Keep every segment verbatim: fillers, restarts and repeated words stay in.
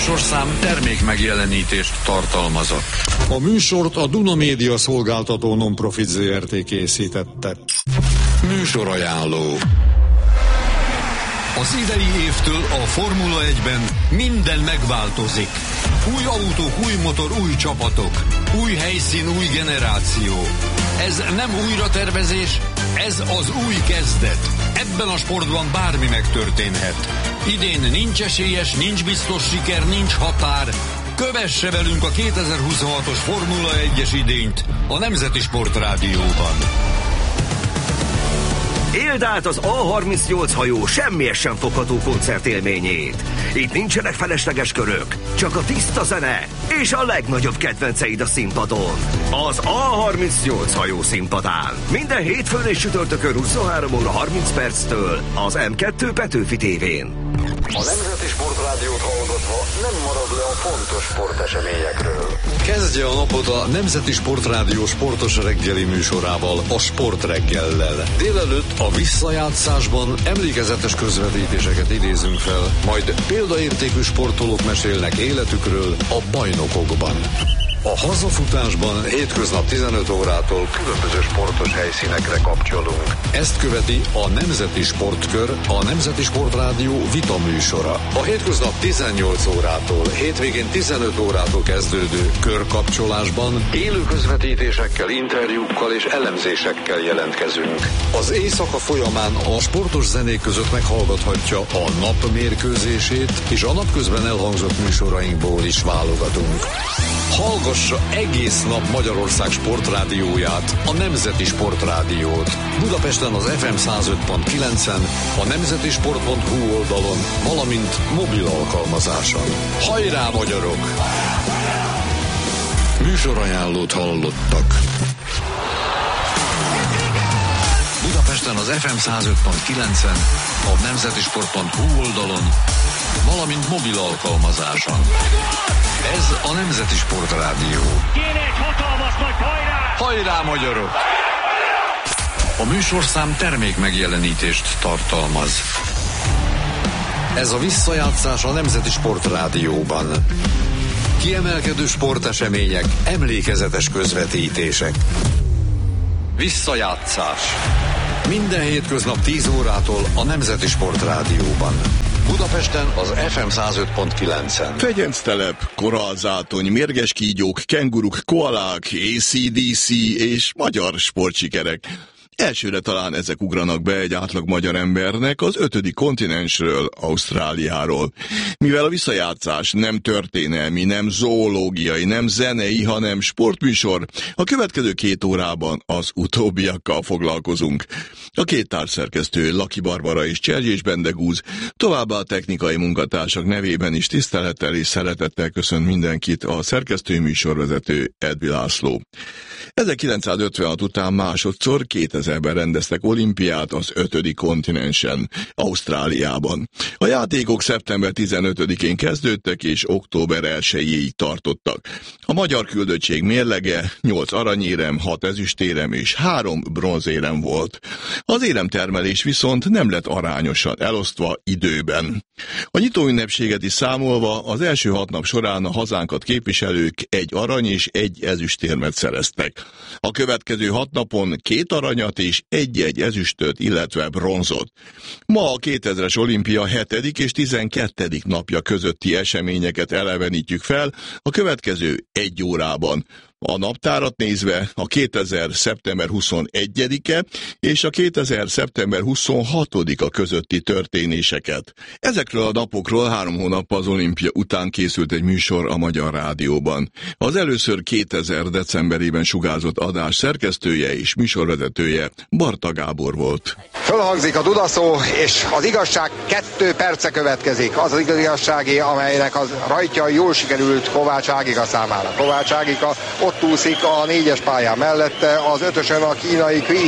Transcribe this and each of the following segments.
műsorszám termék megjelenítést tartalmazott. A műsort a Duna Média Szolgáltató Non-Profit Zé Er Té készítette. Műsorajánló. Az idei évtől a Formula egyben minden megváltozik. Új autók, új motor, új csapatok, új helyszín, új generáció. Ez nem újratervezés, ez az új kezdet. Ebben a sportban bármi megtörténhet. Idén nincs esélyes, nincs biztos siker, nincs határ. Kövesse velünk a kétezer-huszonhatos Formula egyes idényt a Nemzeti Sport Rádióban. Éld át az á harmincnyolc hajó semmihez sem fogható koncertélményét. Itt nincsenek felesleges körök, csak a tiszta zene és a legnagyobb kedvenceid a színpadon. Az á harmincnyolc hajó színpadán. Minden hétfőn és csütörtökön huszonhárom óra harminc perctől az em kettő Petőfi tévén. A Nemzeti Sportrádiót hallgatva nem marad le a fontos sporteseményekről. Kezdje a napot a Nemzeti Sportrádió sportos reggeli műsorával, a Sportreggellel. Délelőtt a visszajátszásban emlékezetes közvetítéseket idézünk fel, majd példaértékű sportolók mesélnek életükről a bajnokokban. A hazafutásban hétköznap tizenöt órától különböző sportos helyszínekre kapcsolunk. Ezt követi a Nemzeti Sportkör, a Nemzeti Sportrádió vita műsora. A hétköznap tizennyolc órától, hétvégén tizenöt órától kezdődő körkapcsolásban élő közvetítésekkel, interjúkkal és elemzésekkel jelentkezünk. Az éjszaka folyamán a sportos zenék között meghallgathatja a nap mérkőzését, és a napközben elhangzott műsorainkból is válogatunk. Hallgassa egész nap Magyarország sportrádióját, a Nemzeti Sportrádiót. Budapesten az ef em száz öt pont kilencen, a nemzeti sport pont hu oldalon, valamint mobil alkalmazáson. Hajrá, magyarok! Műsorajánlót hallottak. Budapesten az ef em száz öt pont kilencen, a nemzeti sport pont hu oldalon, valamint mobil alkalmazáson. Ez a Nemzeti Sportrádió. Kéne egy hatalmas nagy hajrá! Hajrá, magyarok! A műsorszám termék megjelenítést tartalmaz. Ez a visszajátszás a Nemzeti Sportrádióban. Kiemelkedő sportesemények, emlékezetes közvetítések. Visszajátszás. Minden hétköznap tíz órától a Nemzeti Sportrádióban. Budapesten az ef em száz öt pont kilencen. Fegyenctelep, korallzátony, mérges kígyók, kenguruk, koalák, á cé dé cé és magyar sportsikerek. Elsőre talán ezek ugranak be egy átlag magyar embernek az ötödik kontinensről, Ausztráliáról. Mivel a visszajátszás nem történelmi, nem zoológiai, nem zenei, hanem sportműsor, a következő két órában az utóbbiakkal foglalkozunk. A két társszerkesztő, Laki Barbara és Cserjés Bendegúz, továbbá a technikai munkatársak nevében is tisztelettel és szeretettel köszönt mindenkit a szerkesztő műsorvezető Edvi László. ezerkilencszázötvenhat után másodszor kétezerben rendeztek olimpiát az ötödik kontinensen, Ausztráliában. A játékok szeptember tizenötödikén kezdődtek és október elsejéig tartottak. A magyar küldöttség mérlege nyolc aranyérem, hat ezüstérem és három bronzérem volt. Az éremtermelés viszont nem lett arányosan elosztva időben. A nyitóünnepséget is számolva az első hat nap során a hazánkat képviselők egy arany és egy ezüstérmet szereztek. A következő hat napon két aranyat és egy-egy ezüstöt, illetve bronzot. Ma a kétezres olimpia hetedik és tizenkettedik napja közötti eseményeket elevenítjük fel a következő egy órában. A naptárat nézve a kétezer szeptember huszonegyedike és a kétezer szeptember huszonhatodika közötti történéseket. Ezekről a napokról három hónappal az olimpia után készült egy műsor a Magyar Rádióban. Az először kétezer decemberében sugárzott adás szerkesztője és műsorvezetője Barta Gábor volt. Fölhangzik a dudaszó, és az igazság kettő perce következik. Az az igazságé, amelynek az rajtja jól sikerült Kovács Ágika számára. Kovács Ágika ott úszik a négyes pályán mellette, az ötösön a kínai Kui.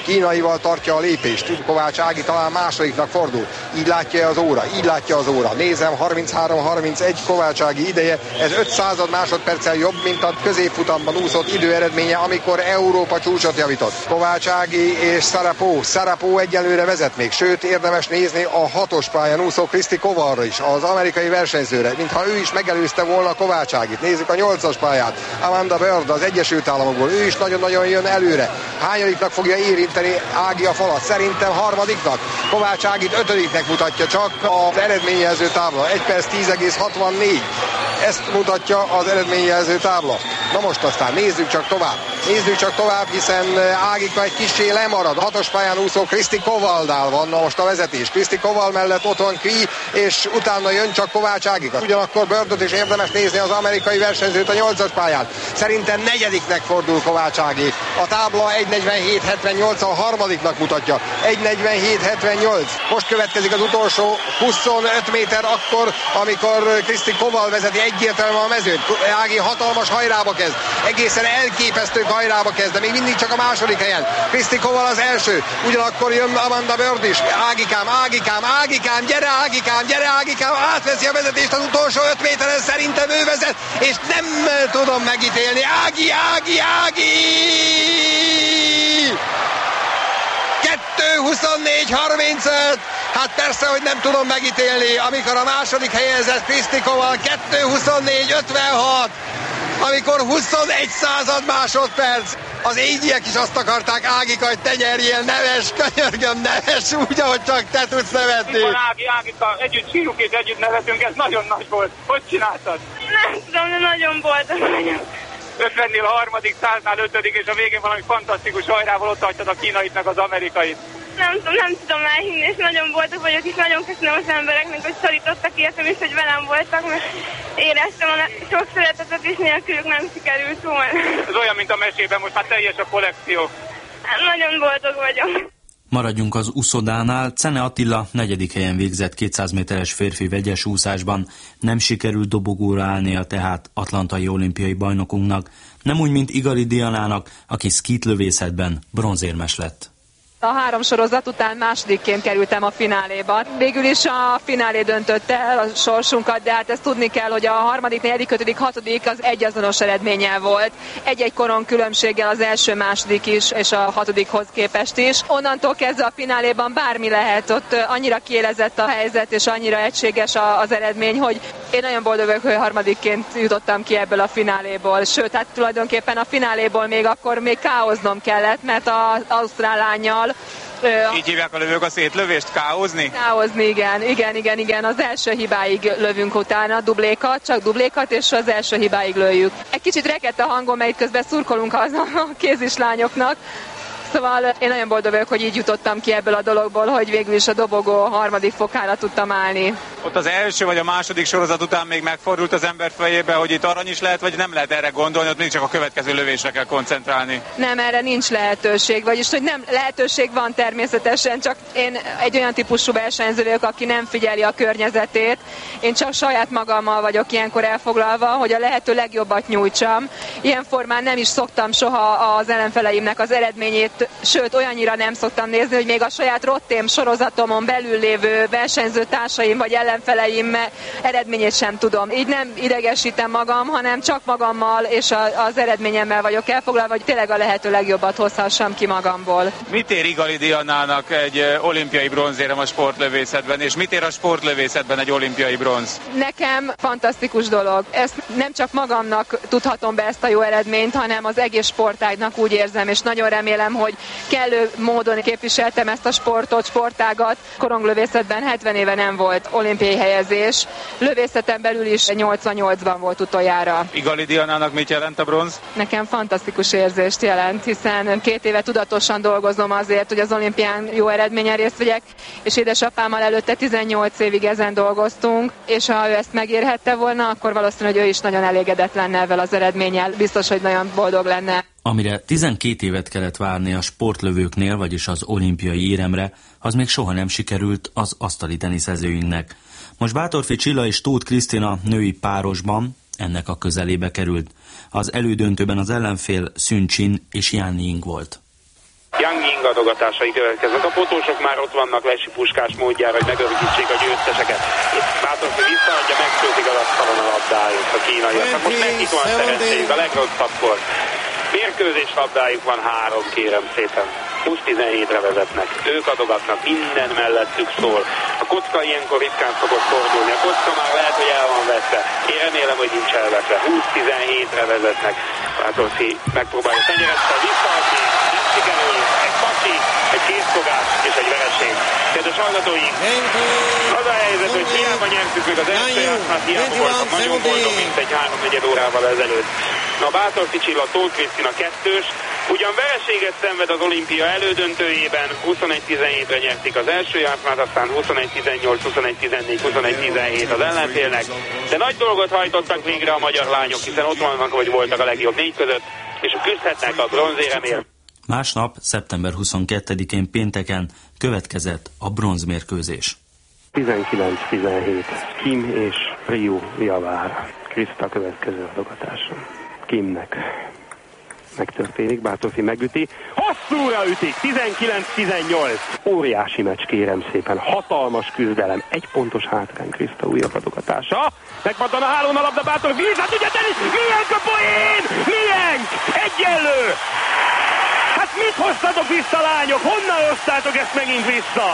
kínaival tartja a lépést. Kovács Ági talán másodiknak fordul. Így látja az óra, így látja az óra. Nézem, harminchárom harmincegy Kovács Ági ideje. Ez öt század másodperccel jobb, mint a középfutamban úszott idő eredménye, amikor Európa csúcsot javított. Kovács Ági és Sarapó. Sarapó egyelőre vezet még, sőt érdemes nézni a hatos pályán úszó Kriszti Kovalra is, az amerikai versenyzőre, mintha ő is megelőzte volna Kovács Ágit. Nézzük a nyolcas pályát. Amanda Bird az Egyesült Államokból, ő is nagyon-nagyon jön előre. Hányadiknak fogja érinteni Ági a falat? Szerintem harmadiknak. Kovács Ágit ötödiknek mutatja csak az eredményjelző tábla. egy perc tíz egész hatvannégy. Ezt mutatja az eredményjelző tábla. Na most aztán nézzük csak tovább. Nézzük csak tovább, hiszen Ágika egy kissé lemarad. A hatos pályán úszó Kriszti Kovaldál van most a vezetés. Kriszti Koval mellett ott van Kri, és utána jön csak Kovács Ágika. Ugyanakkor Birdot is érdemes nézni, az amerikai versenyzőt a nyolcas pályán. Szerintem negyediknek fordul Kovács Ági. A tábla egy negyvenhét hetvennyolc, a harmadiknak mutatja. egy negyvenhét hetvennyolc. Most következik az utolsó huszonöt méter akkor, amikor Kriszti Koval vezeti egyértelműen a mezőt. Ági hatalmas hajrába kezd. Egészen elképesztő hajrába kezd, de még mindig csak a második helyen. Kriszti Koval az első. Ugyanakkor jön Amanda Bird is. Ágikám, Ágikám, Ágikám, gyere Ágikám, gyere Ágikám, átveszi a vezetést az utolsó öt méteren, szerintem ő vezet, és nem tudom megítélni. Ági, Ági, Ági! kettő huszonnégy harmincöt. Hát persze, hogy nem tudom megítélni, amikor a második helyezett Kriszti Koval kettő huszonnégy ötvenhat, amikor huszonegy század másodperc. Az égyiek is azt akarták, Ágika, hogy te nyerjél, neves, könyörgöm, neves, úgy, ahogy csak te tudsz nevetni. Van Ági, Ágika, együtt sírunk és együtt nevetünk, ez nagyon nagy volt. Hogy csináltad? Nem tudom, de nagyon boldog vagyok. ötvennél a harmadik, száznál ötödik, és a végén valami fantasztikus hajrával ott hagytad a kínait meg az amerikait. Nem tudom, nem tudom elhinni, és nagyon boldog vagyok, és nagyon köszönöm az embereknek, hogy szorítottak értem, és hogy velem voltak, mert éreztem a sok szeretetet, és nélkülük nem sikerült volna. Ez olyan, mint a mesében, most már teljes a kollekció. Nagyon boldog vagyok. Maradjunk az úszodánál. Czene Attila negyedik helyen végzett kétszáz méteres férfi vegyes úszásban. Nem sikerült dobogóra állnia tehát atlantai olimpiai bajnokunknak, nem úgy, mint Igali Dianának, aki szkítlövészetben bronzérmes lett. A három sorozat után másodikként kerültem a fináléba. Végül is a finálé döntötte el a sorsunkat, de hát ezt tudni kell, hogy a harmadik, negyedik, ötödik, hatodik az egyazonos eredménnyel volt. Egy-egy koron különbséggel az első, második is, és a hatodikhoz képest is. Onnantól kezdve a fináléban bármi lehet, ott annyira kiélezett a helyzet, és annyira egységes az eredmény, hogy én nagyon boldog vagyok, hogy harmadikként jutottam ki ebből a fináléból. Sőt, hát tulajdonképpen a fináléból még akkor még káoznom kellett, mert az ausztrál lánnyal így hívják a lövők a szétlövést? Káozni? Káozni, igen, igen, igen, igen. Az első hibáig lövünk utána, dublékat, csak dublékat, és az első hibáig lőjük. Egy kicsit rekedt a hangom, mert közben szurkolunk az a kézislányoknak. Szóval én nagyon boldog vagyok, hogy így jutottam ki ebből a dologból, hogy végül is a dobogó harmadik fokára tudtam állni. Ott az első vagy a második sorozat után még megfordult az ember fejébe, hogy itt arany is lehet, vagy nem lehet erre gondolni, ott még csak a következő lövésre kell koncentrálni. Nem, erre nincs lehetőség, vagyis hogy nem, lehetőség van természetesen, csak én egy olyan típusú versenyző vagyok, aki nem figyeli a környezetét. Én csak saját magammal vagyok ilyenkor elfoglalva, hogy a lehető legjobbat nyújtsam. Ilyen formán nem is szoktam soha az ellenfeleimnek az eredményét, sőt, olyannyira nem szoktam nézni, hogy még a saját rottém sorozatomon belül lévő versenyző társaim vagy ellenfeleim eredményét sem tudom. Így nem idegesítem magam, hanem csak magammal és a, az eredményemmel vagyok elfoglalva, hogy tényleg a lehető legjobbat hozhassam ki magamból. Mit ér Igali Dianának egy olimpiai bronzérem a sportlövészetben, és mit ér a sportlövészetben egy olimpiai bronz? Nekem fantasztikus dolog. Ezt nem csak magamnak tudhatom be ezt a jó eredményt, hanem az egész sportágnak úgy érzem, és nagyon remélem, hogy kellő módon képviseltem ezt a sportot, sportágat. Koronglövészetben hetven éve nem volt olimpiai helyezés. Lövészeten belül is nyolcvannyolcban volt utoljára. Igali Dianának mit jelent a bronz? Nekem fantasztikus érzést jelent, hiszen két éve tudatosan dolgozom azért, hogy az olimpián jó eredményen részt vegyek, és édesapámmal előtte tizennyolc évig ezen dolgoztunk, és ha ő ezt megérhette volna, akkor valószínű, hogy ő is nagyon elégedett lenne ezzel az eredménnyel. Biztos, hogy nagyon boldog lenne. Amire tizenkét évet kellett várni a sportlövőknél, vagyis az olimpiai éremre, az még soha nem sikerült az asztali teniszezőinknek. Most Bátorfi Csilla és Tóth Krisztina női párosban ennek a közelébe került. Az elődöntőben az ellenfél Szün Csin és Yan Ying volt. Yang Ying adogatásai következnek. A fotósok már ott vannak Lesi Puskás módjára, hogy megörökítsék a győzteseket. Bátorfi visszaadja, megkötik az asztalon a labdájuk a kínaiak. Most nekik van szerencséjük a legrosszabbkor. Mérkőzés labdájuk van három, kérem szépen. húsz tizenhétre vezetnek. Ők adogatnak, minden mellettük szól. A kocka ilyenkor ritkán szokott fordulni. A kocka már lehet, hogy el van vetve. Én remélem, hogy nincs elvetve. húsz tizenhétre vezetnek. Bátorfi megpróbálja tenyeretszel visszaadni. Nem sikerül. Egy pasi, egy kézfogás és egy vereség. Kedves hallgatóink, az a helyzet, hogy hiába nyertük meg az első játszmát, hiába voltam nagyon boldog, mint egy háromnegyed órával ezelőtt. Na, Bátorfi Csilla, Tóth Krisztina kettős, ugyan vereséget szenved az olimpia elődöntőjében, huszonegy tizenhétre nyerték az első játszmát, aztán huszonegy tizennyolc, huszonegy tizennégy, huszonegy tizenhét az ellenfélnek, de nagy dolgot hajtottak végre a magyar lányok, hiszen ott vannak, vagy voltak a legjobb négy között, és küzdhetnek a bronzéremért. Másnap, szeptember huszonkettedikén pénteken következett a bronzmérkőzés. tizenkilenc tizenhét. Kim és Ryu javár. Kriszta következő adogatása. Kimnek megtörténik, Bátorfi megüti. Hosszúra ütik, tizenkilenc tizennyolc. Óriási meccs, kérem szépen. Hatalmas küzdelem. Egy pontos hátrány Kriszta újabb adogatása. Megpattan a hálón a labda, Bátorfi vissza tudja tenni. Milyen a poén? Milyen? Egyenlő! Hát mit hoztatok vissza, lányok? Honnan hoztátok ezt megint vissza?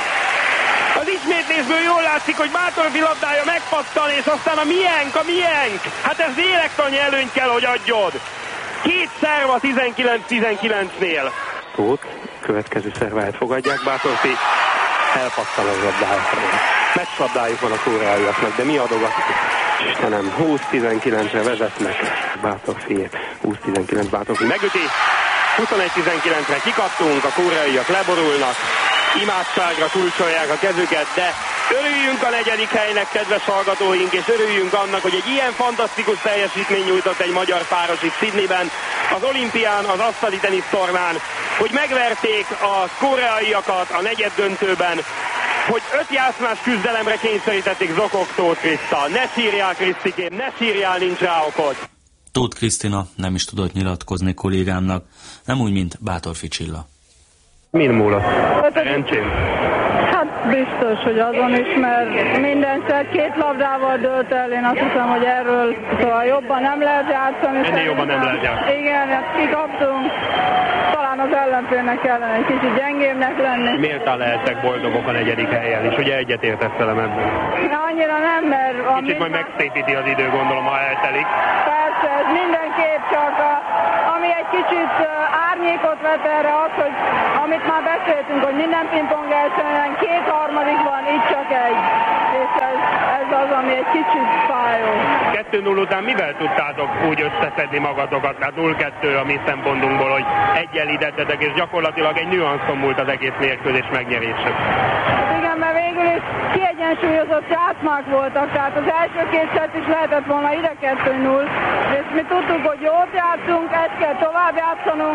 Az ismétlésből jól látszik, hogy Bátorfi labdája megpattan, és aztán a miénk, a miénk. Hát ez lélektanyi előnyt kell, hogy adjod. Két szerva tizenkilenc tizenkilencnél. Tóth, következő szerváját fogadják, Bátorfi elpattan az labdájáról. Meccslabdájuk van a koreaiaknak, de mi adogatik? Istenem, húsz tizenkilencre vezetnek. Bátorfi, húsz tizenkilenc, Bátorfi megüti. huszonegy tizenkilencre kikaptunk, a koreaiak leborulnak. Imádságra kulcsolják a kezüket, de örüljünk a negyedik helynek, kedves hallgatóink, és örüljünk annak, hogy egy ilyen fantasztikus teljesítmény nyújtott egy magyar páros itt Sydneyben, az olimpián, az asztali tenisztornán, hogy megverték a koreaiakat a negyeddöntőben, hogy öt játszmás küzdelemre kényszerítették Zokog Tóth Kriszta. Ne sírjál, Krisztikém, ne sírjál, nincs rá okod. Tóth Krisztina nem is tudott nyilatkozni kollégámnak, nem úgy, mint Bátorfi Csilla. Min múlott? Szerencsém? Hát biztos, hogy azon is, mert mindenszer két labdával dőlt el, én azt hiszem, hogy erről szóval jobban nem lehet játszani. Ennél jobban nem lehet játszani. Igen, hát kikaptunk, talán az ellenfélnek kellene egy kicsit gyengébbnek lenni. Méltán lehettek boldogok a negyedik helyen, és ugye egyetértesz velem ebben? Annyira nem, mert... Kicsit majd megszépíti az idő, gondolom, ha eltelik. Persze, ez mindenképp, csak a, ami egy kicsit árnyékot vet erre az, hogy amit már beszéltünk, hogy minden pingpong elsően két harmadik van, itt csak egy. És ez, ez az, ami egy kicsit fájó. kettő null után mivel tudtátok úgy összeszedni magatokat? Tehát nulla kettő a mi szempontunkból, hogy egyenlítettetek, és gyakorlatilag egy nüanszon múlt az egész mérkőzés megnyerése. Igen, mert végül is kiegyensúlyozott játszmák voltak, tehát az első két szett is lehetett volna ide kettő null, és mi tudtuk, hogy jót játszunk, ezt kell tovább játszanunk,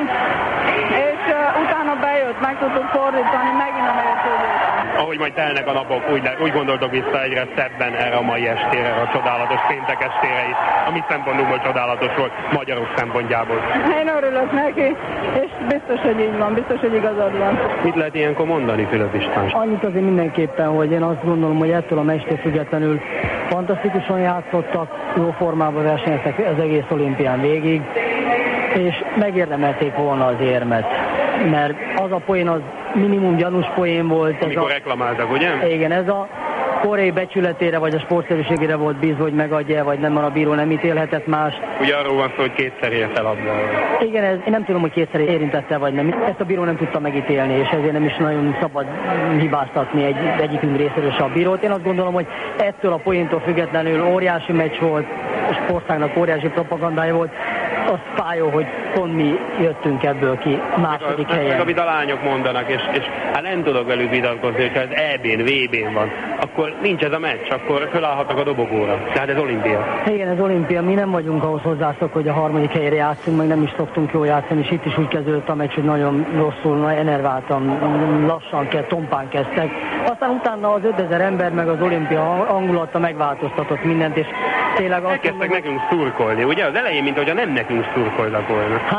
és uh, utána bejött, meg tudtuk fordítani megint a mérkőzést. Ahogy majd telnek a napok, úgy, úgy gondoltok vissza egyre szebben erre a mai estére, erre a csodálatos péntek estére is, ami szempontunkból csodálatos volt, magyarok szempontjából. Én örülök neki, és biztos, hogy így van, biztos, hogy igazad van. Mit lehet ilyenkor mondani, Fülöp István? Annyit azért mindenképpen, hogy én azt gondolom, hogy ettől a meccstől függetlenül fantasztikusan játszottak, jó formában versenyeztek az egész olimpián végig, és megérdemelték volna az érmet, mert az a poén az minimum gyanús poén volt. Amikor a... reklamáltak, ugye? Igen, ez a Koré becsületére vagy a sportszerűségére volt bízva, hogy megadja, vagy nem, a bíró nem ítélhetett más. Ugye arról van szó, hogy kétszer ért el abban. Igen, ez, én nem tudom, hogy kétszer érintette vagy nem. Ezt a bíró nem tudta megítélni, és ezért nem is nagyon szabad hibáztatni egy, egyikünk részéről a bírót. Én azt gondolom, hogy ettől a poéntól függetlenül óriási meccs volt, a sportszágnak óriási propagandája volt. Az fájó, hogy pont mi jöttünk ebből ki második helyen. Meg amit a lányok mondanak, és, és hát nem tudok velük vitatkozni, hogyha ez é bén, vé bén van, akkor nincs ez a meccs, akkor fölállhatnak a dobogóra. Tehát ez olimpia. Igen, ez olimpia. Mi nem vagyunk ahhoz hozzászok, hogy a harmadik helyre játszunk, meg nem is szoktunk jól játszani, és itt is úgy kezdődött a meccs, hogy nagyon rosszul, enerváltan, lassan kell, tompán kezdtek. Aztán utána az ötezer ember, meg az olimpia hangulata megváltoztatott mindent, és tényleg azt elkezdtek nekünk szurkolni, ugye? Az elején, mint hogyha nem nekünk szurkolnak volna. Hát igen,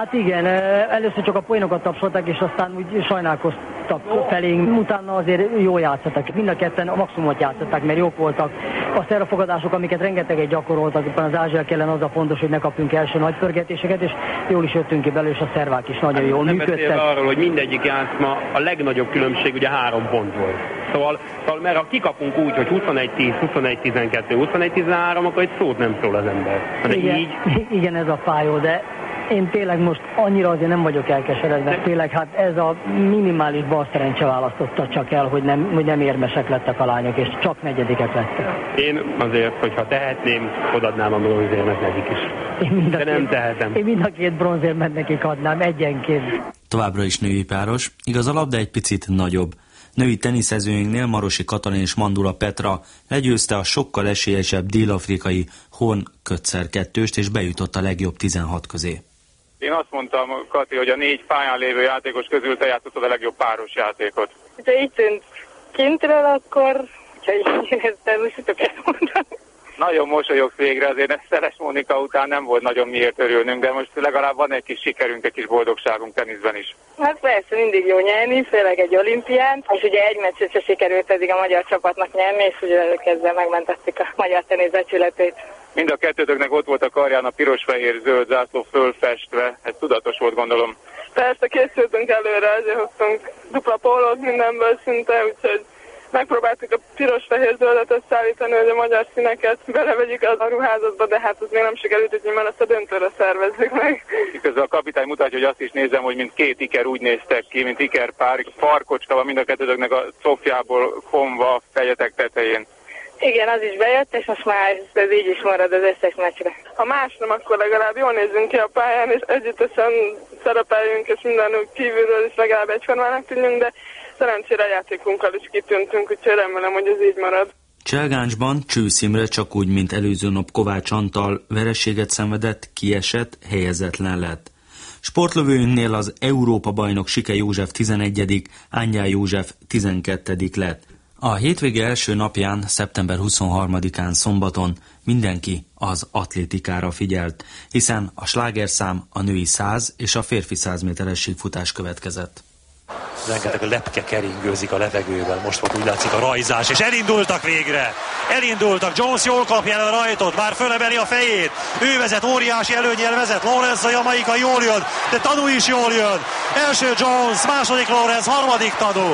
először csak a poénokat tapsolták, és aztán úgy sajnálkoztak felénk. Utána azért jól játszottak. Mind a ketten a maximumot játszották, mert jók voltak. A szervafogadások, amiket rengeteget gyakoroltak, éppen az ázsiak ellen az a fontos, hogy ne kapjunk első nagy pörgetéseket, és jól is jöttünk ki belőle, és a szervák is nagyon jól nem működtek. Nem arról, hogy mindegyik játszma a legnagyobb különbség ugye három pont volt. Szóval, szóval mert ha kikapunk úgy, hogy huszonegy tíz, huszonegy tizenkettő, huszonegy tizenhárom, akkor egy szót nem szól az ember. Igen, így... igen, ez a fájó, de én tényleg most annyira azért nem vagyok elkeseredve. De... Tényleg hát ez a minimális bal szerencse választotta csak el, hogy nem, hogy nem érmesek lettek a lányok, és csak negyedikek lettek. Én azért, hogyha tehetném, odadnám a bronzérmet nekik is. Én mind a de két, nem tehetem. Én mind a két bronzérmet nekik adnám, egyenként. Továbbra is női páros, igaz a labda egy picit nagyobb. Női teniszezőinknél Marosi Katalin és Mandula Petra legyőzte a sokkal esélyesebb dél-afrikai Horn Kötszer kettőst, és bejutott a legjobb tizenhat közé. Én azt mondtam, Kati, hogy a négy pályán lévő játékos közül te játszottad a legjobb páros játékot. Ha így tűnt kintről, akkor, ha így néztem, most tudok ezt mondani. Nagyon mosolyogsz végre, azért ezt Szeles Mónika után nem volt nagyon miért örülnünk, de most legalább van egy kis sikerünk, egy kis boldogságunk teniszben is. Hát persze, mindig jó nyerni, főleg egy olimpián, és ugye egy meccset se sikerült eddig a magyar csapatnak nyerni, és ugye ezzel megmentettük a magyar tenisz becsületét. Mind a kettőtöknek ott volt a karján a piros-fehér-zöld zászló fölfestve, ez tudatos volt, gondolom. Persze, készültünk előre, ezért hoztunk dupla pólót mindenből szinte, úgyhogy megpróbáltuk a piros-fehér-zöldet összeállítani, hogy a magyar színeket belevegyük a ruházatba, de hát az még nem sikerült, hogy mert ezt a döntőre szervezzük meg. Közben a kapitány mutatja, hogy azt is nézem, hogy mint két iker úgy néztek ki, mint ikerpár, farkocska van mind a kettőtöknek a szofjából komva a fejetek tetején. Igen, az is bejött, és most már ez így is marad az összes meccsre. Ha más nem, akkor legalább jól nézzünk ki a pályán, és együttesen szerepeljünk, és mindenük kívülről is legalább egyformának tűnjünk, de szerencsére a játékunkkal is kitűntünk, úgyhogy remélem, hogy ez így marad. Cselgáncsban Csősz Imre csak úgy, mint előző nap Kovács Antal vereséget szenvedett, kiesett, helyezetlen lett. Sportlövőnknél az Európa-bajnok Sike József tizenegyedik, Ángyál József tizenkettedik lett. A hétvége első napján, szeptember huszonharmadikán szombaton mindenki az atlétikára figyelt, hiszen a slágerszám, a női száz és a férfi száz méteres síkfutás következett. Rengeteg lepke keringőzik a levegőben, most volt úgy látszik a rajzás, és elindultak végre! Elindultak, Jones jól kapja el a rajtot, már fölemeli a fejét, ő vezet, óriási előnyel vezet, Lawrence a jamaika jól jön, de Tanu is jól jön, első Jones, második Lawrence, harmadik Tanu.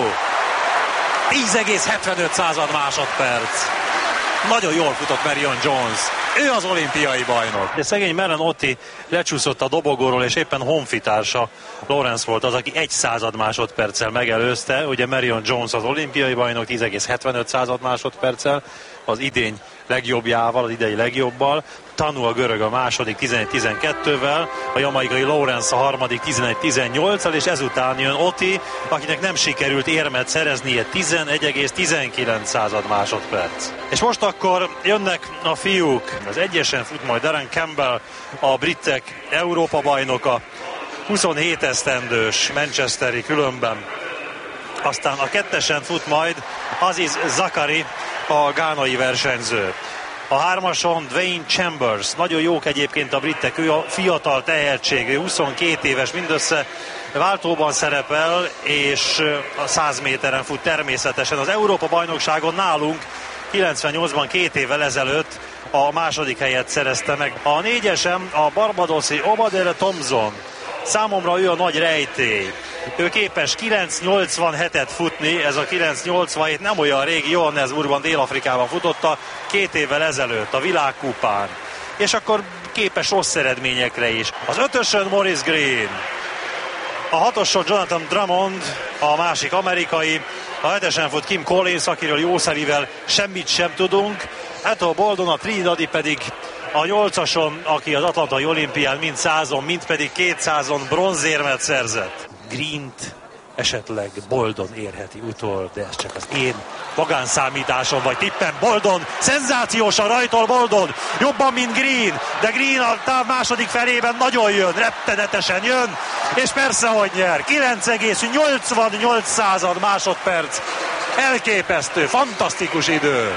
tíz egész hetvenöt század másodperc. Nagyon jól futott Marion Jones. Ő az olimpiai bajnok. De szegény Meren Otti lecsúszott a dobogóról, és éppen honfitársa Lawrence volt az, aki egy század másodperccel megelőzte. Ugye Marion Jones az olimpiai bajnok tíz egész hetvenöt század másodperccel, az idény legjobbjával, az idei legjobbal. Tanu a görög a második tizenegy tizenkettővel, a jamaikai Lawrence a harmadik tizenegy tizennyolccal, és ezután jön Otti, akinek nem sikerült érmet szereznie, tizenegy egész tizenkilenc század másodperc. És most akkor jönnek a fiúk, az egyesen fut majd Darren Campbell, a britek Európa bajnoka, huszonhét esztendős manchesteri különben. Aztán a kettesen fut majd Aziz Zakari, a gánai versenyző. A hármason Dwayne Chambers, nagyon jók egyébként a britek, ő a fiatal tehetség, ő huszonkét éves, mindössze váltóban szerepel, és a száz méteren fut természetesen. Az Európa-bajnokságon nálunk kilencvennyolcban, két évvel ezelőtt a második helyet szerezte meg. A négyesem a barbadoszi Obadere Thompson. Számomra ő a nagy rejtély. Ő képes kilenc nyolcvanhetet futni, ez a kilenc nyolcvanhét nem olyan régi, Johannesburgban, Dél-Afrikában futotta két évvel ezelőtt a világkupán. És akkor képes rossz eredményekre is. Az ötösön Morris Green, a hatoson Jonathan Drummond, a másik amerikai, a hetesen fut Kim Collins, akiről jószerivel semmit sem tudunk, Ethel Boldon, a trinidadi pedig a nyolcason, aki az atlantai olimpián mind százon, mind pedig kétszázon bronzérmet szerzett. Greent esetleg Boldon érheti utol, de ez csak az én magánszámításom vagy tippem. Boldon, szenzációsan rajtol Boldon, jobban, mint Green, de Green a táv második felében nagyon jön, rettenetesen jön, és persze, hogy nyer. kilenc egész nyolcvannyolc század másodperc, elképesztő, fantasztikus idő.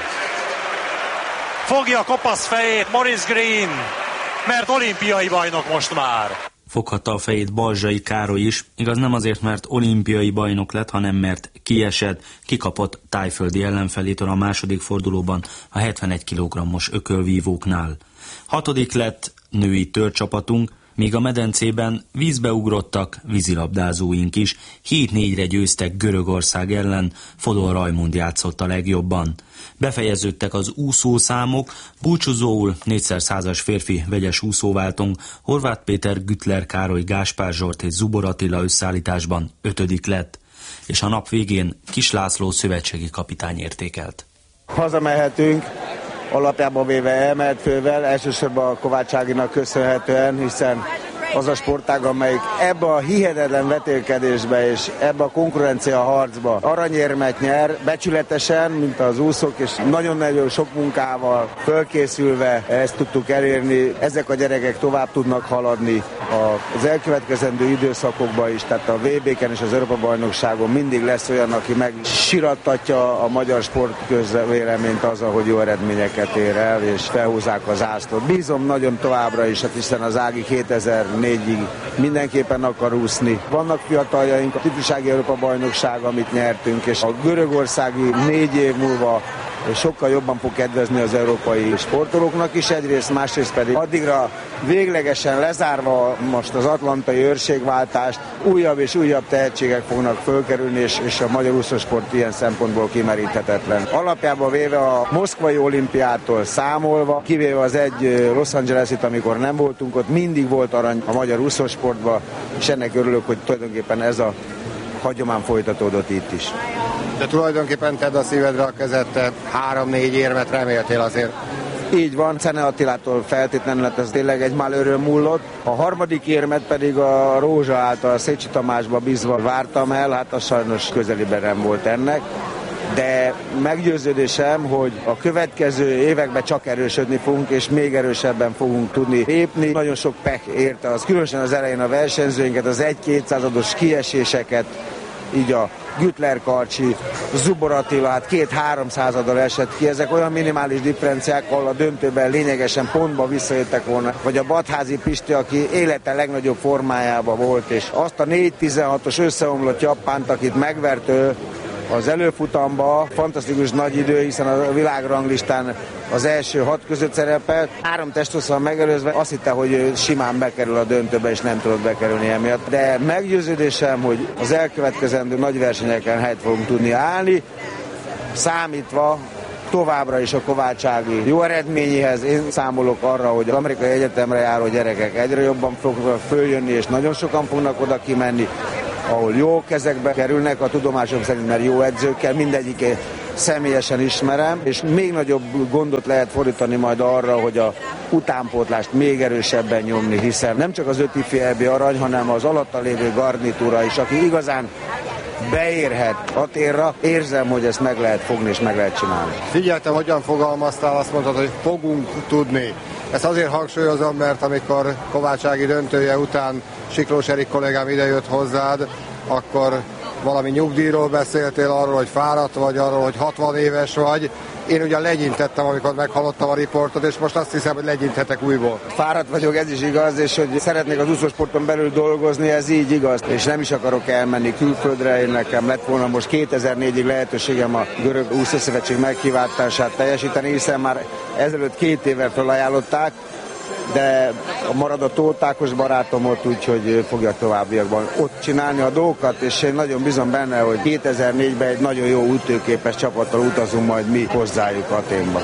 Fogja kopasz fejét Morris Green, mert olimpiai bajnok most már. Foghatta a fejét Balzsai Károly is, igaz nem azért, mert olimpiai bajnok lett, hanem mert kiesett, kikapott tájföldi ellenfelétől a második fordulóban a hetvenegy kilogrammos ökölvívóknál. Hatodik lett női törcsapatunk, míg a medencében vízbe ugrottak vízilabdázóink is, hét négyre győztek Görögország ellen, Fodor Rajmund játszott a legjobban. Befejeződtek az úszószámok, búcsúzóul négyszer százas férfi vegyes úszóváltónk Horváth Péter, Güttler Károly, Gáspár Zsolt és Zubor Attila összeállításban ötödik lett, és a nap végén Kis László szövetségi kapitány értékelt. Hazamehetünk, alapjában véve emelt fővel, elsősorban a Kovács Áginak köszönhetően, hiszen az a sportág, amelyik ebbe a hihetetlen vetélkedésbe és ebbe a konkurencia harcba aranyérmet nyer, becsületesen, mint az úszók, és nagyon-nagyon sok munkával fölkészülve ezt tudtuk elérni. Ezek a gyerekek tovább tudnak haladni az elkövetkezendő időszakokban is, tehát a vé bé-ken és az Európa-bajnokságon mindig lesz olyan, aki megsirattatja a magyar sportközvéleményt azzal, hogy jó eredményeket ér el, és felhúzzák az zászlót. Bízom nagyon továbbra is, hiszen az Ági kétezer-négyig mindenképpen akar úszni. Vannak fiataljaink, a ifjúsági Európa-bajnokság, amit nyertünk, és a görögországi négy év múlva sokkal jobban fog kedvezni az európai sportolóknak is egyrészt, másrészt pedig addigra véglegesen lezárva most az atlantai őrségváltást, újabb és újabb tehetségek fognak fölkerülni, és, és a magyar úszósport ilyen szempontból kimeríthetetlen. Alapjában véve a moszkvai olimpiától számolva, kivéve az egy Los Angeles-it, amikor nem voltunk ott, mindig volt arany a magyar úszósportban, és ennek örülök, hogy tulajdonképpen ez a hagyomány folytatódott itt is. De tulajdonképpen tedd a szívedre a kezed, te három-négy érmet reméltél azért. Így van, Czene Attilától feltétlenül, hát ez tényleg egy málőről múlott. A harmadik érmet pedig a Rózsa által a Szécsi Tamásba bízva vártam el, hát az sajnos közeliben nem volt ennek. De meggyőződésem, hogy a következő években csak erősödni fogunk, és még erősebben fogunk tudni lépni. Nagyon sok pech érte az, különösen az elején a versenyzőinket, az egy-kétszázados kieséseket, így a Güttler Karcsi, Zubor Attila, hát két-háromszázaddal esett ki. Ezek olyan minimális differenciák, ahol a döntőben lényegesen pontba visszajöttek volna. Vagy a Badházi Pisti, aki élete legnagyobb formájában volt, és azt a négy tizenhatos összeomlott japánt, akit megvert ő az előfutamba, fantasztikus nagy idő, hiszen a világranglistán az első hat között szerepelt. Három testhosszal megelőzve azt hitte, hogy ő simán bekerül a döntőbe, és nem tudott bekerülni emiatt. De meggyőződésem, hogy az elkövetkezendő nagy versenyeken helyt fogunk tudni állni, számítva továbbra is a Kovács Ági jó eredményéhez. Én számolok arra, hogy az amerikai egyetemre járó gyerekek egyre jobban fognak följönni, és nagyon sokan fognak oda kimenni, ahol jó kezekbe kerülnek, a tudomásom szerint, mert jó edzőkkel, mindegyikét személyesen ismerem, és még nagyobb gondot lehet fordítani majd arra, hogy a utánpótlást még erősebben nyomni, hiszen nem csak az öt ifi é bé arany, hanem az alatta lévő garnitúra is, aki igazán beérhet a térra, érzem, hogy ezt meg lehet fogni és meg lehet csinálni. Figyeltem, hogyan fogalmaztál, azt mondtad, hogy fogunk tudni. Ezt azért hangsúlyozom, mert amikor Kovács Ági döntője után Siklós Erik kollégám idejött hozzád, akkor valami nyugdíjról beszéltél, arról, hogy fáradt vagy, arról, hogy hatvan éves vagy. Én ugye legyintettem, amikor meghallottam a riportot, és most azt hiszem, hogy legyinthetek újból. Fáradt vagyok, ez is igaz, és hogy szeretnék az úszósporton belül dolgozni, ez így igaz. És nem is akarok elmenni külföldre, én nekem lett volna most kétezer-négyig lehetőségem a Görög Úszószövetség meghívását teljesíteni, hiszen már ezelőtt két évvel felajánlották, de marad a Tóth Ákos barátom ott, úgyhogy fogja továbbiakban ott csinálni a dolgokat, és én nagyon bízom benne, hogy kétezer-négyben egy nagyon jó ütőképes csapattal utazunk majd mi hozzájuk Athénba.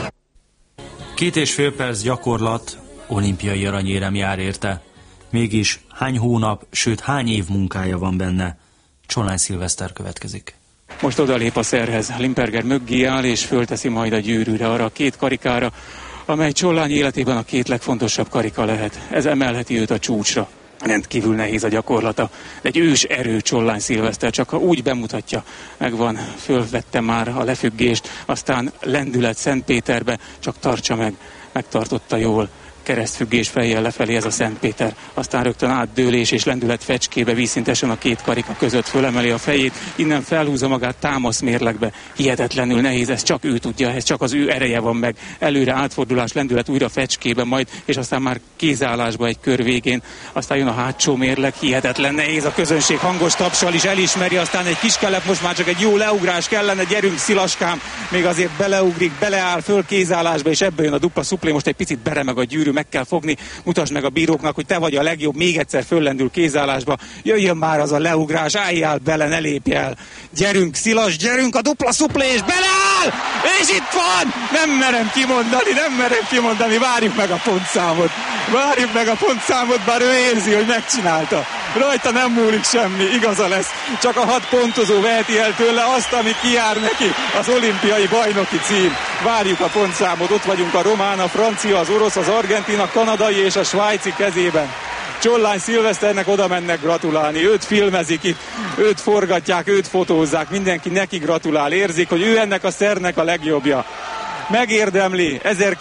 Két és fél perc gyakorlat, olimpiai aranyérem jár érte. Mégis hány hónap, sőt hány év munkája van benne? Csollány Szilveszter következik. Most odalép a szerhez, Limperger mögé áll és fölteszi majd a gyűrűre, arra a két karikára, amely Csollány életében a két legfontosabb karika lehet. Ez emelheti őt a csúcsra. Rendkívül nehéz a gyakorlata. De egy ős erő Csollány Szilveszter, csak ha úgy bemutatja, megvan, fölvette már a lefüggést, aztán lendület Szentpéterbe, csak tartsa meg, megtartotta jól. keresztfüggés fejjel lefelé ez a Szentpéter. Aztán rögtön átdőlés és lendület fecskébe vízszintesen a két karika között fölemeli a fejét, innen felhúzza magát támaszmérlegbe. Hihetetlenül nehéz, ez csak ő tudja, ez csak az ő ereje van meg. Előre átfordulás, lendület újra fecskébe majd, és aztán már kézállásba egy kör végén. Aztán jön a hátsó mérleg, hihetetlen nehéz, a közönség hangos tapsal is elismeri, aztán egy kis kelep, most már csak egy jó leugrás kellene, gyerünk Szilaskám, még azért beleugrik, beleáll föl kézállásba, és ebből jön a dupla szuplé, most egy picit beremeg a gyűrű, meg kell fogni, mutasd meg a bíróknak, hogy te vagy a legjobb, még egyszer föllendül kézállásba, jöjjön már az a leugrás, álljál bele, ne lépj el. Gyerünk Szilas, gyerünk a dupla szuplé, és beleáll! És itt van! Nem merem kimondani, nem merem kimondani, várjuk meg a pontszámot. Várjuk meg a pontszámot, bár ő érzi, hogy megcsinálta. Rajta nem múlik semmi, igaza lesz. Csak a hat pontozó veheti el tőle azt, ami kijár neki, az olimpiai bajnoki cím. Várjuk a pontszámot, ott vagyunk a román, a francia, az orosz, az argentin, a kanadai és a svájci kezében. Csollány Szilveszternek oda mennek gratulálni, őt filmezik itt, őt forgatják, őt fotózzák, mindenki neki gratulál, érzik, hogy ő ennek a szernek a legjobbja. Megérdemli,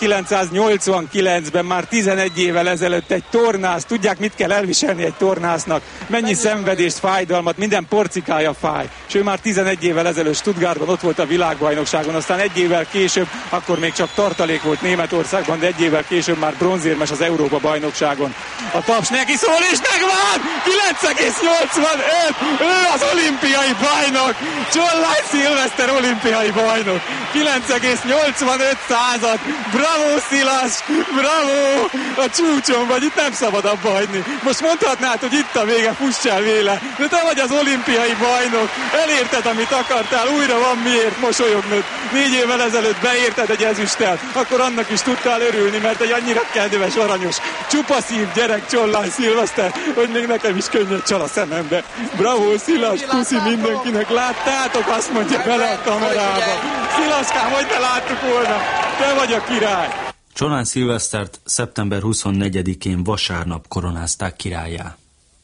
ezerkilencszáznyolcvankilencben már tizenegy évvel ezelőtt egy tornász, tudják mit kell elviselni egy tornásznak, mennyi szenvedést, fájdalmat, minden porcikája fáj. És ő már tizenegy évvel ezelőtt Stuttgartban ott volt a világbajnokságon, aztán egy évvel később, akkor még csak tartalék volt Németországban, de egy évvel később már bronzérmes az Európa bajnokságon. A taps neki szól, és megvan! kilenc egész nyolcvanöt! Ő az olimpiai bajnok! Csollány Szilveszter olimpiai bajnok! kilenc egész nyolcvanöt század! Bravo Szilas! Bravo! A csúcson vagy, itt nem szabad abba hagyni. Most mondhatnád, hogy itt a vége, fuss el véle, de te vagy az olimpiai bajnok, elérted, amit akartál, újra van miért mosolyognod. Négy évvel ezelőtt beérted egy ezüsttelt, akkor annak is tudtál örülni, mert egy annyira kedves, aranyos, csupa szív gyerek Csollány Szilveszter, hogy még nekem is könnyed csal a szemembe. Bravo Szilas, puszi mindenkinek, láttátok, azt mondja bele a kamerába. Szilaskám, hogy ne láttuk volna, te vagy a király. Csollány Szilvesztert szeptember huszonnegyedikén vasárnap koronázták királlyá.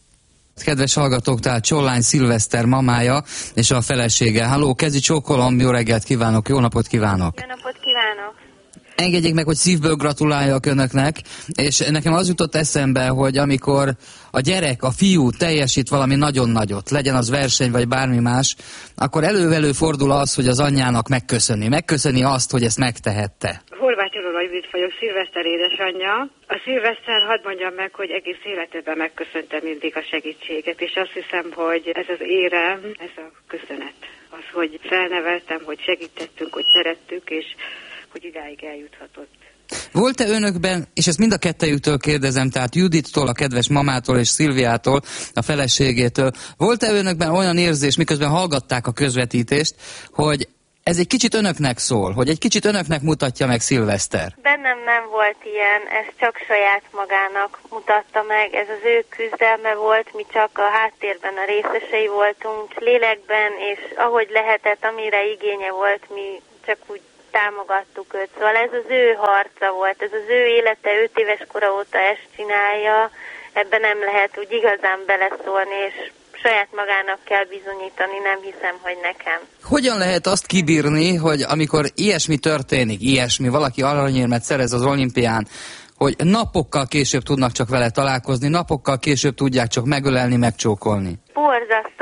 Kedves hallgatók, tehát Csollány Szilveszter mamája és a felesége. Halló, kezi csókolom, jó reggelt kívánok, jó napot kívánok. Jó napot kívánok. Engedjék meg, hogy szívből gratuláljak önöknek, és nekem az jutott eszembe, hogy amikor a gyerek, a fiú teljesít valami nagyon nagyot, legyen az verseny vagy bármi más, akkor elő-elő fordul az, hogy az anyjának megköszöni. Megköszöni azt, hogy ezt megtehette. Horváth Aurora Judit vagyok, Szilveszter édesanyja. A Szilveszter, hadd mondjam meg, hogy egész életedben megköszöntem mindig a segítséget, és azt hiszem, hogy ez az érem, ez a köszönet. Az, hogy felneveltem, hogy segítettünk, hogy szerettük, és hogy idáig eljuthatott. Volt-e önökben, és ezt mind a kettejüktől kérdezem, tehát Judittól, a kedves mamától és Szilviától, a feleségétől, volt-e önökben olyan érzés, miközben hallgatták a közvetítést, hogy ez egy kicsit önöknek szól, hogy egy kicsit önöknek mutatja meg Szilveszter? Bennem nem volt ilyen, ez csak saját magának mutatta meg, ez az ő küzdelme volt, mi csak a háttérben a részesei voltunk, lélekben, és ahogy lehetett, amire igénye volt, mi csak úgy támogattuk őt. Szóval ez az ő harca volt, ez az ő élete, öt éves kora óta ezt csinálja, ebben nem lehet úgy igazán beleszólni, és saját magának kell bizonyítani, nem hiszem, hogy nekem. Hogyan lehet azt kibírni, hogy amikor ilyesmi történik, ilyesmi, valaki aranyérmet szerez az olimpián, hogy napokkal később tudnak csak vele találkozni, napokkal később tudják csak megölelni, megcsókolni? Borzasztó,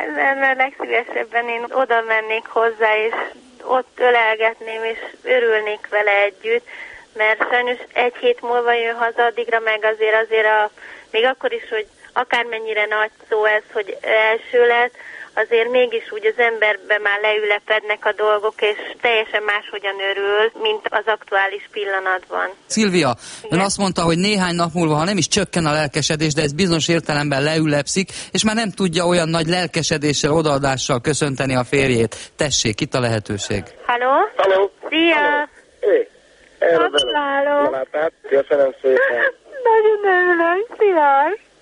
de legszívesebben én oda mennék hozzá, és ott ölelgetném, és örülnék vele együtt, mert sajnos egy hét múlva jön haza, addigra meg azért azért a, még akkor is, hogy akármennyire nagy szó ez, hogy első lett, azért mégis úgy az emberben már leülepednek a dolgok, és teljesen máshogyan örül, mint az aktuális pillanatban. Szilvia, ön azt mondta, hogy néhány nap múlva, ha nem is csökken a lelkesedés, de ez bizonyos értelemben leülepszik, és már nem tudja olyan nagy lelkesedéssel, odaadással köszönteni a férjét. Tessék, itt a lehetőség. Halló? Halló? Szia! Hé, erre gratulálok! Gratulálok! Köszönöm szépen! Nagyon örülök, szia!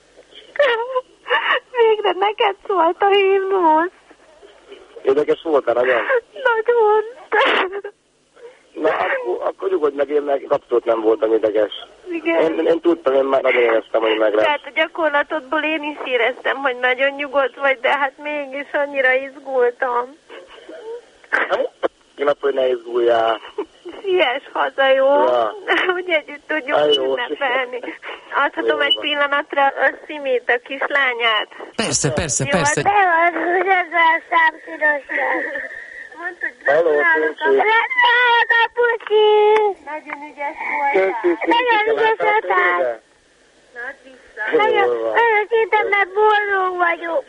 Végre neked szólt a himnusz. Érdekes volt-e nagyon? Nagyon. Na, akkor, akkor nyugodj meg, én meg abszolút nem voltam érdekes. Igen. Én, én tudtam, én már nagyon éreztem, hogy meg lesz. Tehát a gyakorlatodból én is éreztem, hogy nagyon nyugodt vagy, de hát mégis annyira izgultam. Nem mondtam, hogy ne izguljál. ilyes haza, jó? Ja. Hogy együtt tudjuk Aj, jó. ünnepelni. Adhatom Jó egy van. pillanatra a Szimét, a kislányát? Persze, persze, Jó, persze. de az, hogy ezzel számszínosan. Mondta, hogy gratulálok a... Gratulálok a puci! Nagyon ügyes voltál. Nagyon ügyes voltál. Na, add vissza. Nagyon, nagyon szépen, mert boldog vagyok.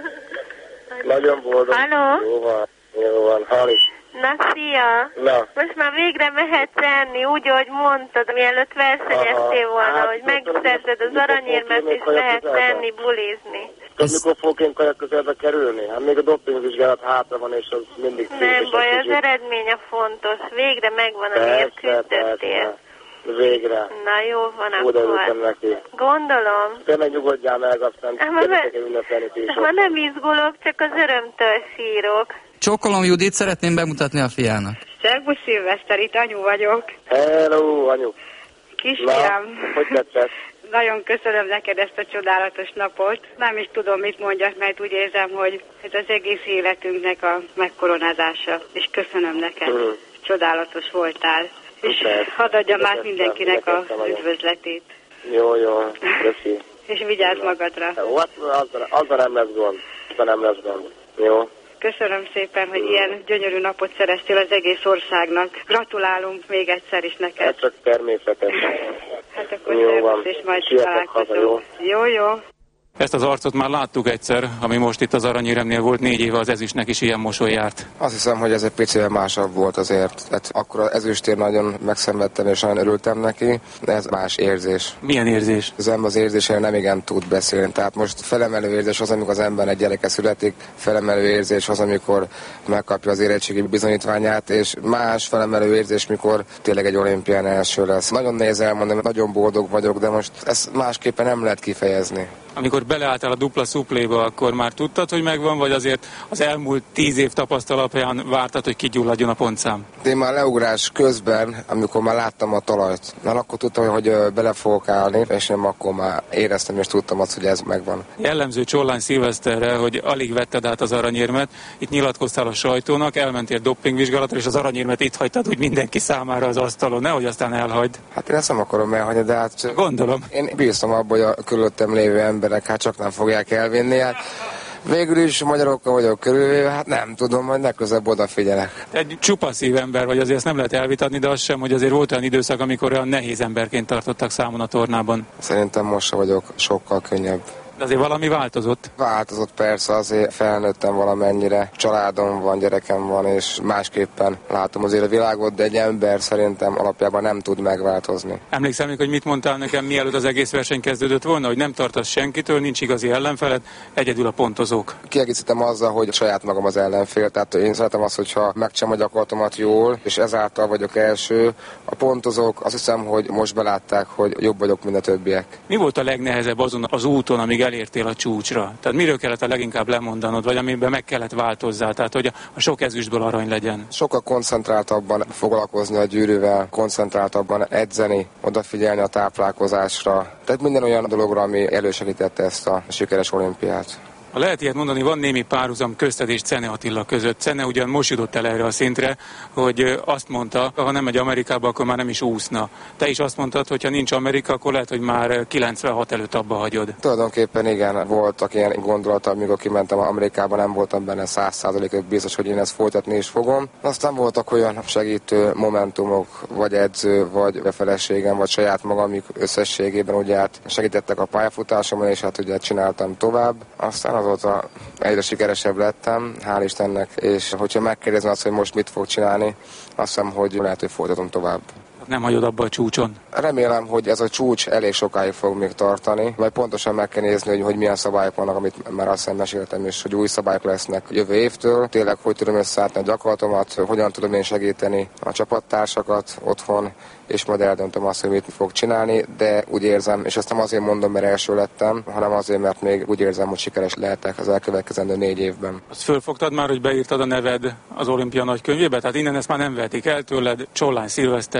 Nagyon boldog. Halló? Jó van, jó van, Hali. Na, szia! Na. Most már végre mehetsz enni, úgy, ahogy mondtad, mielőtt versenyeztél volna, Hát, hogy megszerzed az aranyérmet, és mehetsz enni, bulizni. Tudod, mikor fogok én kajak közelbe kerülni? Hát még a dopingvizsgálat hátra van, és az mindig szép. Nem és baj, egy az kicsit- eredmény a fontos. Végre megvan, amiért küzdöttél. Végre. Na, jó van Oda akkor. ültem neki. Gondolom. Te meg nyugodjál meg, aztán Hát, ma gyertek ne- el ünnepelni ti is. Ma nem izgulok, csak az örömtől sírok. Csókolom Judit, szeretném bemutatni a fiának. Szerbusz Szilveszter, itt anyu vagyok. Hello, anyu. Kisfiam, Na, hogy tetszett? nagyon köszönöm neked ezt a csodálatos napot. Nem is tudom, mit mondjak, mert úgy érzem, hogy ez az egész életünknek a megkoronázása. És köszönöm neked. Mm. Csodálatos voltál. És Persze. hadd adjam át Köszönöm, mindenkinek a köszönöm, anyu. üdvözletét. Jó, jó, köszi. És vigyázz magadra. Hát, azzal, azzal nem lesz gond. Azzal nem lesz gond. Jó. Köszönöm szépen, hogy ilyen gyönyörű napot szereztél az egész országnak. Gratulálunk még egyszer is neked. Ez csak természetes. Hát akkor Jó van. szervusz, és majd Sietek haza, találkozunk. Jó, jó. Ezt az arcot már láttuk egyszer, ami most itt az aranyéremnél volt, négy éve az ezüstnek is ilyen mosoly járt. Azt hiszem, hogy ez egy picivel másabb volt azért. Hát akkor az ezüstért nagyon megszenvedtem és nagyon örültem neki, de ez más érzés. Milyen érzés? Az ember az érzésére nem igen tud beszélni. Tehát most felemelő érzés az, amikor az ember egy gyereke születik, felemelő érzés az, amikor megkapja az érettségi bizonyítványát, és más felemelő érzés, mikor tényleg egy olimpián első lesz. Nagyon nehéz elmondani, nagyon boldog vagyok, de most ezt másképpen nem lehet kifejezni. Amikor beleálltál a dupla szupléba, akkor már tudtad, hogy megvan, vagy azért az elmúlt tíz év tapasztalatán vártad, hogy kigyulladjon a pontszám? Én már leugrás közben, amikor már láttam a talajt, már akkor tudtam, hogy ö, bele fogok állni, és nem akkor már éreztem és tudtam azt, hogy ez megvan. Jellemző Csollány Szilveszterre, hogy alig vetted át az aranyérmet, itt nyilatkoztál a sajtónak, elmentél doppingvizsgálatra, és az aranyérmet itt hagytad úgy mindenki számára az asztalon, nehogy aztán elhagyd. Hát én ezt nem akarom elhagyni, de hát... Gondolom. Én bíztam abban, hogy a körülöttem lévő emberek hát csak nem fogják elvinni. Hát végül is magyarokkal vagyok körülvéve, hát nem tudom, majd legközelebb odafigyelek. Egy csupa szív ember vagy, azért ezt nem lehet elvitatni, de az sem, hogy azért volt olyan időszak, amikor olyan nehéz emberként tartottak számon a tornában. Szerintem most vagyok sokkal könnyebb. De azért valami változott? Változott persze, azért felnőttem valamennyire. Családom van, gyerekem van, és másképpen látom azért a világot, de egy ember szerintem alapjában nem tud megváltozni. Emlékszem még, hogy mit mondtál nekem, mielőtt az egész verseny kezdődött volna, hogy nem tartasz senkitől, nincs igazi ellenfeled, egyedül a pontozók. Kiegészítem azzal, hogy saját magam az ellenfél, tehát én szeretem azt, hogyha megcsinálom a gyakorlatomat jól, és ezáltal vagyok első. A pontozók azt hiszem, hogy most belátták, hogy jobb vagyok, mint a többiek. Mi volt a legnehezebb azon az úton, amíg elértél a csúcsra? Tehát miről kellett a leginkább lemondanod, vagy amiben meg kellett változzál, tehát hogy a sok ezüstből arany legyen? Sokkal koncentráltabban foglalkozni a gyűrűvel, koncentráltabban edzeni, odafigyelni a táplálkozásra. Tehát minden olyan dologra, ami elősegítette ezt a sikeres olimpiát. Ha lehet ilyet mondani, van némi párhuzam közted és Czene Attila között. Czene ugyan most jutott el erre a szintre, hogy azt mondta, ha nem megy Amerikába, akkor már nem is úszna. Te is azt mondtad, hogy ha nincs Amerika, akkor lehet, hogy már kilencvenhat előtt abba hagyod. Tulajdonképpen igen, voltak ilyen gondolatok, amikor kimentem Amerikába, nem voltam benne száz százalékig biztos, hogy én ezt folytatni is fogom. Aztán voltak olyan segítő momentumok, vagy edző, vagy a feleségem, vagy saját magam, amik összességében ugye hát segítettek a pályafutásomon, és hát ugye csináltam tovább. Aztán azóta egyre sikeresebb lettem, hál' Istennek, és hogyha megkérdezem azt, hogy most mit fog csinálni, azt hiszem, hogy lehet, hogy folytatom tovább. Nem hagyod abba a csúcson? Remélem, hogy ez a csúcs elég sokáig fog még tartani, vagy pontosan meg kell nézni, hogy, hogy milyen szabályok vannak, amit már azt meséltem, és hogy új szabályok lesznek jövő évtől. Tényleg, hogy tudom összeállítani a gyakorlatomat, hogyan tudom én segíteni a csapattársakat otthon, és majd eldöntöm azt, hogy mit fog csinálni, de úgy érzem, és ezt nem azért mondom, mert első lettem, hanem azért, mert még úgy érzem, hogy sikeres lehetek az elkövetkezendő négy évben. Azt fölfogtad már, hogy beírtad a neved az olimpia nagykönyvébe? Tehát innen ezt már nem vehetik el tőled, Csollány Szilveszter,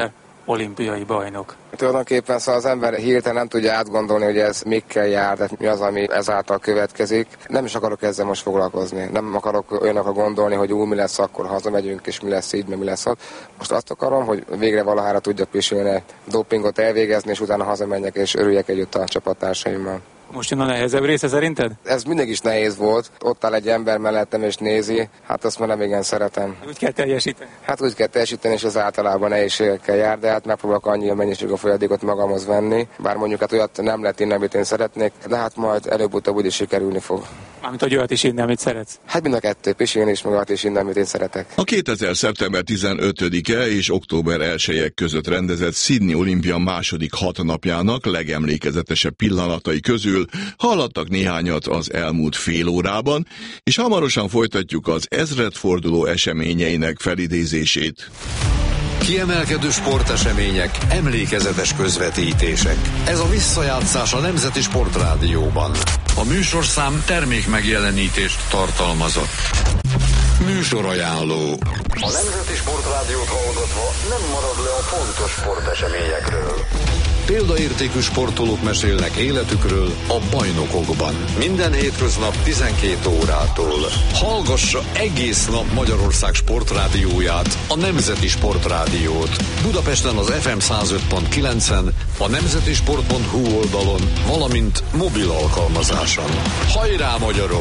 olimpiai bajnok. Tulajdonképpen szóval az ember hirtelen nem tudja átgondolni, hogy ez mikkel jár, tehát mi az, ami ezáltal következik. Nem is akarok ezzel most foglalkozni. Nem akarok olyanokra gondolni, hogy úgy mi lesz, akkor hazamegyünk, és mi lesz így, meg mi lesz ott. Most azt akarom, hogy végre valahára tudjak pisilni, dopingot elvégezni, és utána hazamenjek, és örüljek együtt a csapattársaimmal. Most jön a nehezebb része szerinted? Ez mindig is nehéz volt. Ott áll egy ember mellettem és nézi. Hát azt már nem igen szeretem. Úgy kell teljesíteni? Hát úgy kell teljesíteni, és az általában nehézségekkel jár, de hát megpróbálok annyi mennyiség a folyadékot magamhoz venni. Bár mondjuk hát olyat nem lehet inni, amit én szeretnék, de hát majd előbb-utóbb úgyis sikerülni fog. Mármint, hogy olyat is inni, amit szeretsz? Hát mind a kettő, pisilni is, meg olyat is inni, amit én szeretek. A kétezer. szeptember tizenötödike és október elsejek között rendezett Sydney olimpia második hat napjának legemlékezetesebb pillanatai közül hallattak néhányat az elmúlt fél órában, és hamarosan folytatjuk az ezredforduló eseményeinek felidézését. Kiemelkedő sportesemények, emlékezetes közvetítések. Ez a visszajátszás a Nemzeti Sportrádióban. A műsorszám termék megjelenítést tartalmazott. Műsorajánló. A Nemzeti Sportrádiót hallgatva nem marad le a fontos sporteseményekről. Példaértékű sportolók mesélnek életükről a bajnokokban. Minden hétköznap tizenkét órától. Hallgassa egész nap Magyarország sportrádióját, a Nemzeti Sportrádiót. Budapesten az ef em száz öt pont kilencen, a nemzetisport pont hu oldalon, valamint mobil alkalmazáson. Hajrá, magyarok!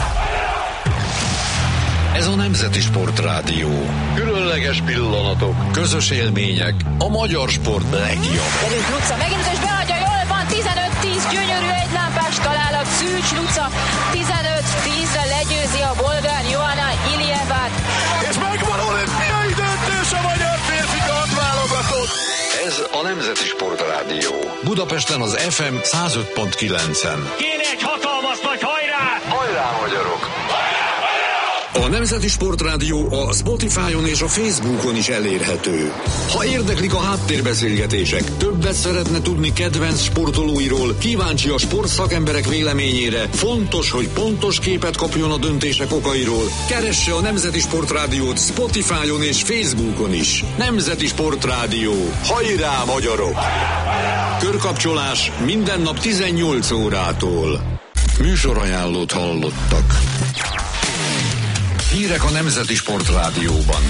Ez a Nemzeti Sportrádió. Különleges pillanatok, közös élmények, a magyar sport legjobb. Velünk Luca megint és beadja, jól van, tizenöt tíz, gyönyörű egylámpás találat, Szűcs Luca, tizenöt tízre legyőzi a bolgár Johanna Iljevát. És megvan olimpiai döntés a magyar férfi kardválogatott. Ez a Nemzeti Sportrádió. Budapesten az ef em száz öt pont kilencen. Kéne egy hatalmas nagy hajrá! Hajrá, magyarok! A Nemzeti Sportrádió a Spotify-on és a Facebookon is elérhető. Ha érdeklik a háttérbeszélgetések, többet szeretne tudni kedvenc sportolóiról, kíváncsi a sportszakemberek véleményére, fontos, hogy pontos képet kapjon a döntések okairól, keresse a Nemzeti Sportrádiót Spotify-on és Facebookon is. Nemzeti Sportrádió. Hajrá, magyarok! Körkapcsolás minden nap tizennyolc órától. Műsorajánlót hallottak. Hírek a Nemzeti Sportrádióban.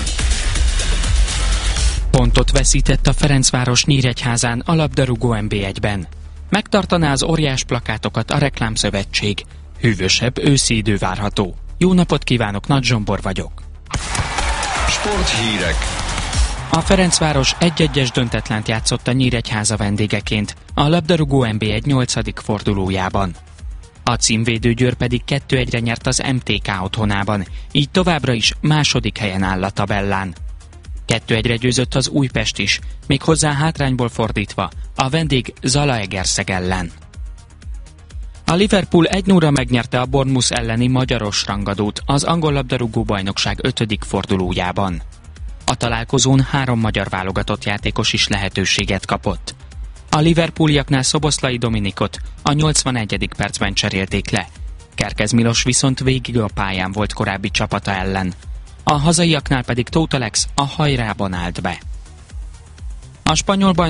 Pontot veszített a Ferencváros Nyíregyházán a labdarúgó en bé egyben. Megtartaná az óriás plakátokat a Reklámszövetség. Hűvösebb őszi idő várható. Jó napot kívánok, Nagy Zsombor vagyok. Sporthírek. A Ferencváros egy-egyes döntetlent játszott a Nyíregyháza vendégeként a labdarúgó en bé egy nyolcadik fordulójában. A címvédő Győr pedig kettő egyre nyert az em té ká otthonában, így továbbra is második helyen áll a tabellán. kettő egyre győzött az Újpest is, méghozzá hátrányból fordítva, a vendég Zalaegerszeg ellen. A Liverpool egy nullra megnyerte a Bournemouth elleni magyaros rangadót az angol labdarúgó bajnokság ötödik fordulójában. A találkozón három magyar válogatott játékos is lehetőséget kapott. A Liverpooliaknál Szoboszlai Dominikot a nyolcvanegyedik percben cserélték le. Kerkez Milos viszont végig a pályán volt korábbi csapata ellen. A hazaiaknál pedig Tóth Alex a hajrában állt be. A spanyol bajnok